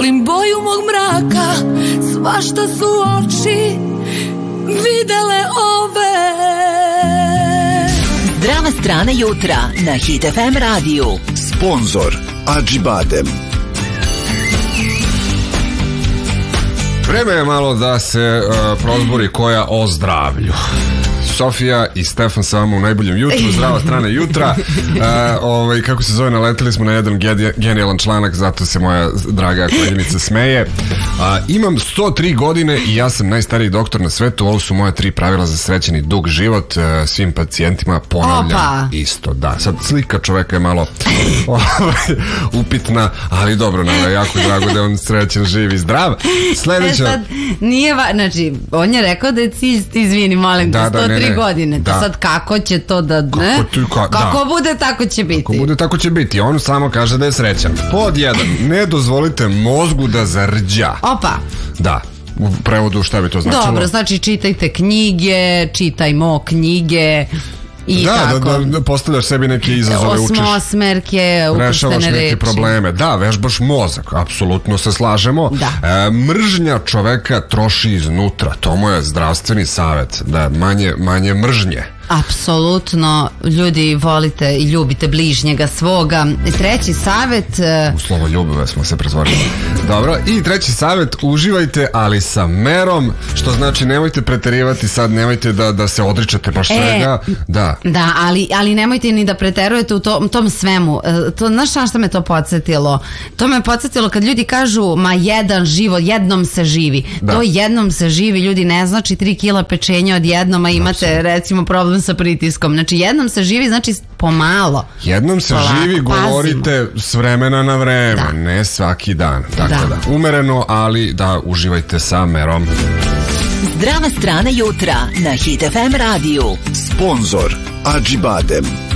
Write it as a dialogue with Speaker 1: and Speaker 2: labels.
Speaker 1: volim boju mog mraka, svašta su oči videle ove.
Speaker 2: Zdrava strana jutra na Hit FM radiju.
Speaker 3: Sponzor Acibadem.
Speaker 4: Vreme je malo da se prozbori koja o zdravlju. Sofija i Stefan sa vama u najboljem jutru, zdrava strana jutra. Kako se zove, naletili smo na jedan genijalan članak, zato se moja draga koleginica smeje. Imam 103 godine i ja sam najstariji doktor na svetu. Ovo su moja 3 pravila za srećan i dug život. Svim pacijentima ponavljam isto. Da, sad slika čoveka je malo upitna, ali dobro, nam je jako drago da je on srećan, živ i zdrav. Sledeća...
Speaker 5: Sad, nije znači, on je rekao da je cilj, izvini, molim, da 103 godine. Da. Sad kako će to da... Kako bude, tako će biti.
Speaker 4: Kako bude, tako će biti. On samo kaže da je srećan. Pod 1. Ne dozvolite mozgu da zarđa.
Speaker 5: Opa.
Speaker 4: Da. U prevodu šta bi to značilo?
Speaker 5: Dobro, znači čitajte knjige, čitajmo knjige. I
Speaker 4: da postavljaš sebi neke izazove, učiš,
Speaker 5: osmerke,
Speaker 4: rešavaš neke probleme, da, vežbaš mozak, apsolutno se slažemo. Mržnja čoveka troši iznutra, to mu je zdravstveni savjet, da manje mržnje.
Speaker 5: Apsolutno, ljudi, volite i ljubite bližnjega svoga. Treći savjet...
Speaker 4: U slovo ljubave smo se pretvorili. Dobro, i treći savjet, uživajte, ali sa merom, što znači nemojte preterivati sad, nemojte da se odričete baš svega. Da,
Speaker 5: ali nemojte ni da preterujete u tom svemu. Znaš šta me to podsjetilo? To me podsjetilo kad ljudi kažu, ma jedan život, jednom se živi. To jednom se živi, ljudi, ne znači 3 kila pečenja odjednom, a imate recimo problem sa pritiskom. Znači jednom se živi, znači pomalo.
Speaker 4: Jednom se živi, govorite s vremena na vreme, ne svaki dan. Dakle, umereno, ali da uživajte sa merom.
Speaker 2: Zdrava strana jutra na Hit FM radiju.
Speaker 3: Sponzor Acibadem.